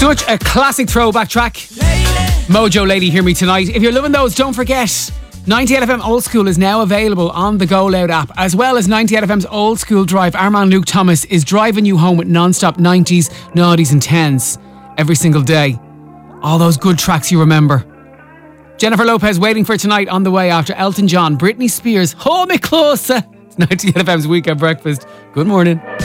Such a classic throwback track. Mojo Lady, Hear Me Tonight. If you're loving those, don't forget 98FM Old School is now available on the Go Loud app, as well as 98FM's Old School Drive. Our man Luke Thomas is driving you home with non-stop 90s, noughties and 10s every single day. All those good tracks you remember. Jennifer Lopez waiting for tonight on the way after Elton John, Britney Spears, Hold Me Closer. It's 98FM's Weekend Breakfast. Good morning.